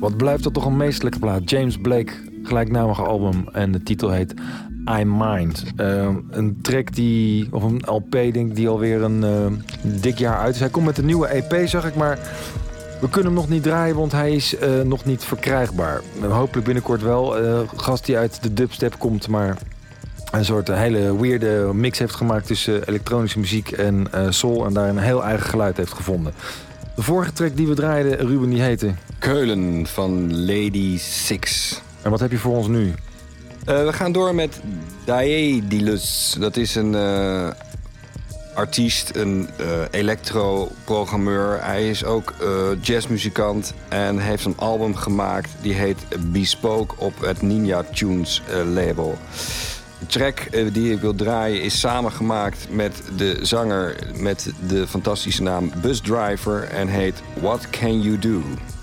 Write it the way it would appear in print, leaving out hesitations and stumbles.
Wat blijft dat toch een meesterlijke plaat. James Blake, gelijknamige album. En de titel heet I Mind. Een track of een LP denk ik, die alweer een dik jaar uit is. Hij komt met een nieuwe EP, zag ik, maar we kunnen hem nog niet draaien, want hij is nog niet verkrijgbaar. Hopelijk binnenkort wel. Gast die uit de dubstep komt, maar een soort hele weirde mix heeft gemaakt tussen elektronische muziek en soul en daar een heel eigen geluid heeft gevonden. De vorige track die we draaiden, Ruben, die heette Keulen van Lady Six. En wat heb je voor ons nu? We gaan door met Daedalus. Dat is een artiest, een electro-programmeur. Hij is ook jazzmuzikant en heeft een album gemaakt die heet Bespoke op het Ninja Tunes label. De track die ik wil draaien is samengemaakt met de zanger met de fantastische naam Busdriver en heet What Can You Do?